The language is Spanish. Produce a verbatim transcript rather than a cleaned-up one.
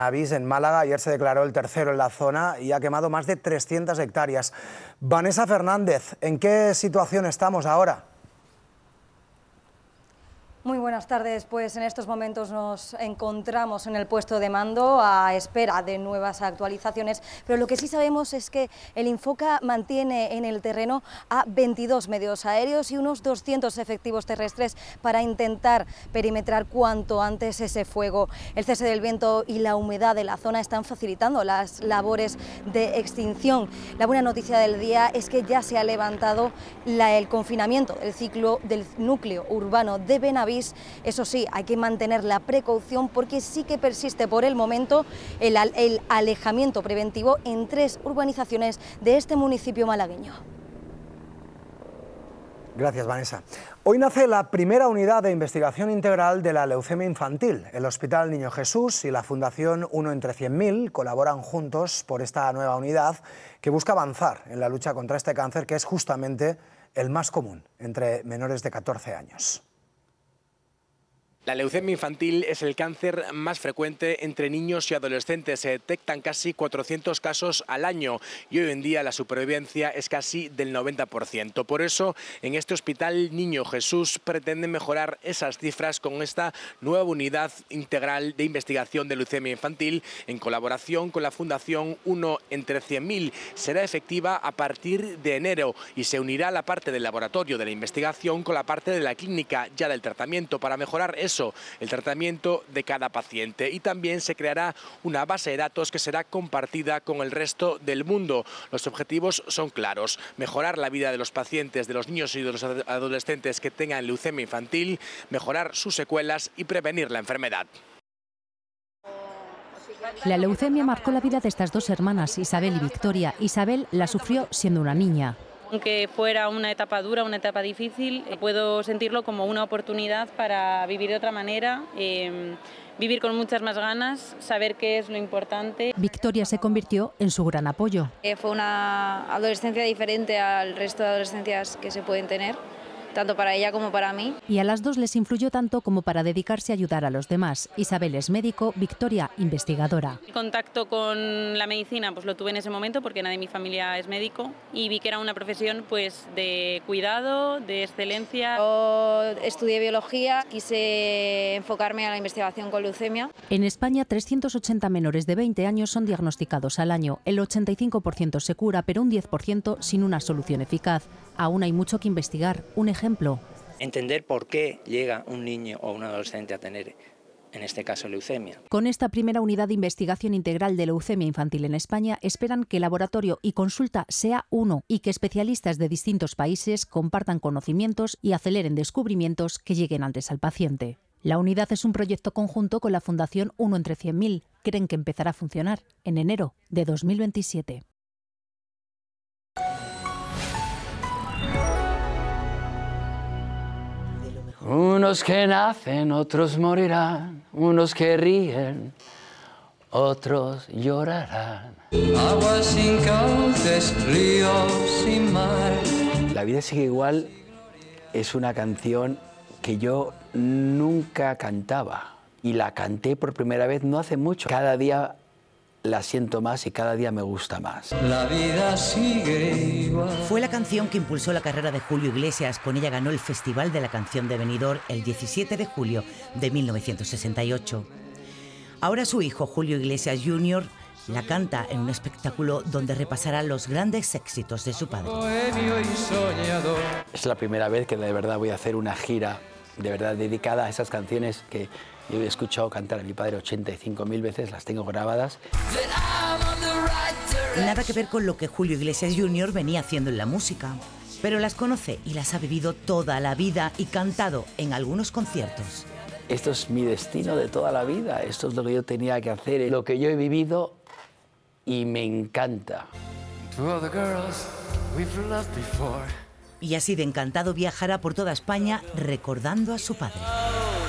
Benavís, en Málaga, ayer se declaró el tercero en la zona y ha quemado más de trescientas hectáreas. Vanessa Fernández, ¿en qué situación estamos ahora? Muy buenas tardes, pues en estos momentos nos encontramos en el puesto de mando a espera de nuevas actualizaciones, pero lo que sí sabemos es que el Infoca mantiene en el terreno a veintidós medios aéreos y unos doscientos efectivos terrestres para intentar perimetrar cuanto antes ese fuego. El cese del viento y la humedad de la zona están facilitando las labores de extinción. La buena noticia del día es que ya se ha levantado la, el confinamiento, el ciclo del núcleo urbano de Benavís. Eso sí, hay que mantener la precaución porque sí que persiste por el momento el, el alejamiento preventivo en tres urbanizaciones de este municipio malagueño. Gracias, Vanessa. Hoy nace la primera unidad de investigación integral de la leucemia infantil. El Hospital Niño Jesús y la Fundación Uno entre cien mil colaboran juntos por esta nueva unidad que busca avanzar en la lucha contra este cáncer, que es justamente el más común entre menores de catorce años. La leucemia infantil es el cáncer más frecuente entre niños y adolescentes. Se detectan casi cuatrocientos casos al año y hoy en día la supervivencia es casi del noventa por ciento. Por eso, en este Hospital Niño Jesús pretenden mejorar esas cifras con esta nueva unidad integral de investigación de leucemia infantil en colaboración con la Fundación Uno entre cien mil. Será efectiva a partir de enero y se unirá la parte del laboratorio de la investigación con la parte de la clínica ya del tratamiento para mejorar eso. Eso, el tratamiento de cada paciente, y también se creará una base de datos que será compartida con el resto del mundo. Los objetivos son claros: mejorar la vida de los pacientes, de los niños y de los adolescentes que tengan leucemia infantil, mejorar sus secuelas y prevenir la enfermedad. La leucemia marcó la vida de estas dos hermanas, Isabel y Victoria. Isabel la sufrió siendo una niña. Aunque fuera una etapa dura, una etapa difícil, puedo sentirlo como una oportunidad para vivir de otra manera, eh, vivir con muchas más ganas, saber qué es lo importante. Victoria se convirtió en su gran apoyo. Eh, fue una adolescencia diferente al resto de adolescencias que se pueden tener, tanto para ella como para mí. Y a las dos les influyó tanto como para dedicarse a ayudar a los demás. Isabel es médico, Victoria investigadora. El contacto con la medicina pues lo tuve en ese momento porque nadie de mi familia es médico y vi que era una profesión pues de cuidado, de excelencia. Yo estudié biología, quise enfocarme a la investigación con leucemia. En España, trescientos ochenta menores de veinte años son diagnosticados al año. El ochenta y cinco por ciento se cura, pero un diez por ciento sin una solución eficaz. Aún hay mucho que investigar. Un ejemplo. Entender por qué llega un niño o un adolescente a tener, en este caso, leucemia. Con esta primera unidad de investigación integral de leucemia infantil en España, esperan que el laboratorio y consulta sea uno y que especialistas de distintos países compartan conocimientos y aceleren descubrimientos que lleguen antes al paciente. La unidad es un proyecto conjunto con la Fundación Uno entre cien mil. Creen que empezará a funcionar en enero de dos mil veintisiete. Unos que nacen, otros morirán, unos que ríen, otros llorarán. Aguas sin cauces, ríos sin mar. La vida sigue igual es una canción que yo nunca cantaba y la canté por primera vez no hace mucho. Cada día la siento más y cada día me gusta más. La vida sigue igual. Fue la canción que impulsó la carrera de Julio Iglesias. Con ella ganó el Festival de la Canción de Benidorm el diecisiete de julio de mil novecientos sesenta y ocho. Ahora su hijo, Julio Iglesias junior, la canta en un espectáculo donde repasará los grandes éxitos de su padre. Es la primera vez que de verdad voy a hacer una gira de verdad dedicada a esas canciones que yo he escuchado cantar a mi padre ochenta y cinco mil veces, las tengo grabadas. Nada que ver con lo que Julio Iglesias junior venía haciendo en la música, pero las conoce y las ha vivido toda la vida y cantado en algunos conciertos. Esto es mi destino de toda la vida, esto es lo que yo tenía que hacer, es lo que yo he vivido y me encanta. Y así de encantado viajará por toda España recordando a su padre.